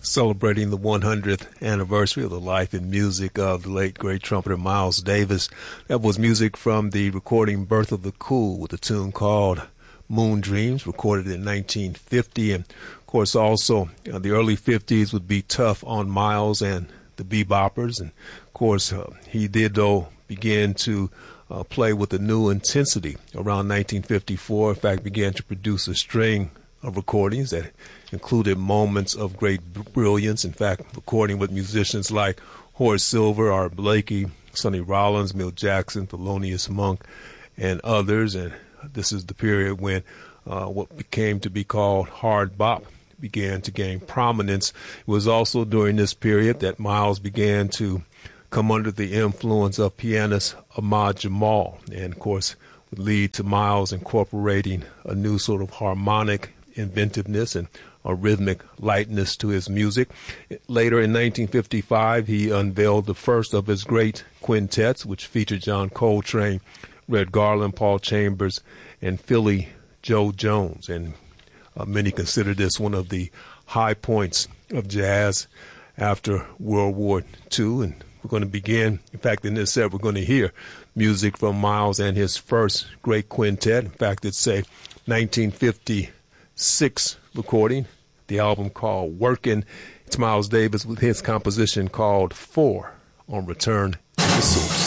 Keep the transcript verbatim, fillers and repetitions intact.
celebrating the one hundredth anniversary of the life and music of the late great trumpeter Miles Davis. That was music from the recording Birth of the Cool with a tune called Moon Dreams, recorded in nineteen fifty. And of course also uh, the early fifties would be tough on Miles and the beboppers. And of course uh, he did though begin to uh, play with a new intensity around nineteen fifty-four. In fact, began to produce a string of recordings that included moments of great brilliance. In fact, recording with musicians like Horace Silver, Art Blakey, Sonny Rollins, Milt Jackson, Thelonious Monk, and others. And this is the period when uh, what became to be called hard bop began to gain prominence. It was also during this period that Miles began to come under the influence of pianist Ahmad Jamal, and of course would lead to Miles incorporating a new sort of harmonic inventiveness and a rhythmic lightness to his music. Later in nineteen fifty-five, he unveiled the first of his great quintets, which featured John Coltrane, Red Garland, Paul Chambers, and Philly Joe Jones. And uh, many consider this one of the high points of jazz after World War Two. And we're going to begin, in fact, in this set, we're going to hear music from Miles and his first great quintet. In fact, it's a nineteen fifty-six recording, the album called Workin'. It's Miles Davis with his composition called Four on Return to the Soul.